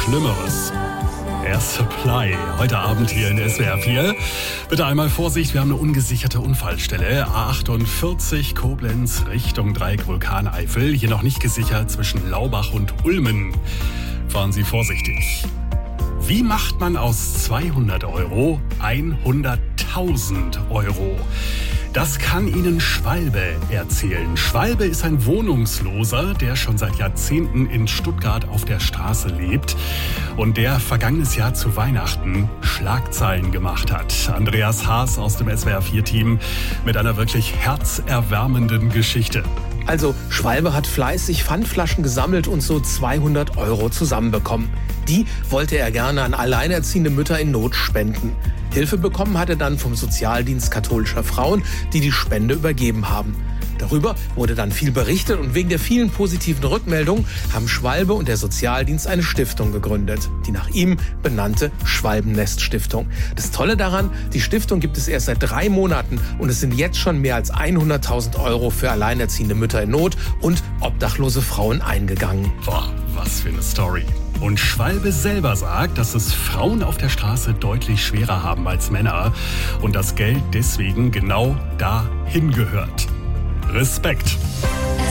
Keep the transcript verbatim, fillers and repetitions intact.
Schlimmeres. Air Supply, heute Abend hier in S W R vier. Bitte einmal Vorsicht, wir haben eine ungesicherte Unfallstelle. A achtundvierzig Koblenz Richtung Dreieck Vulkaneifel. Hier noch nicht gesichert zwischen Laubach und Ulmen. Fahren Sie vorsichtig. Wie macht man aus zweihundert Euro hunderttausend Euro? Das kann Ihnen Schwalbe erzählen. Schwalbe ist ein Wohnungsloser, der schon seit Jahrzehnten in Stuttgart auf der Straße lebt und der vergangenes Jahr zu Weihnachten Schlagzeilen gemacht hat. Andreas Haas aus dem S W R vier Team mit einer wirklich herzerwärmenden Geschichte. Also Schwalbe hat fleißig Pfandflaschen gesammelt und so zweihundert Euro zusammenbekommen. Die wollte er gerne an alleinerziehende Mütter in Not spenden. Hilfe bekommen hat er dann vom Sozialdienst katholischer Frauen, die die Spende übergeben haben. Darüber wurde dann viel berichtet und wegen der vielen positiven Rückmeldungen haben Schwalbe und der Sozialdienst eine Stiftung gegründet. Die nach ihm benannte Schwalbennest-Stiftung. Das Tolle daran, die Stiftung gibt es erst seit drei Monaten und es sind jetzt schon mehr als hunderttausend Euro für alleinerziehende Mütter in Not und obdachlose Frauen eingegangen. Boah, was für eine Story. Und Schwalbe selber sagt, dass es Frauen auf der Straße deutlich schwerer haben als Männer und das Geld deswegen genau dahin gehört. Respekt.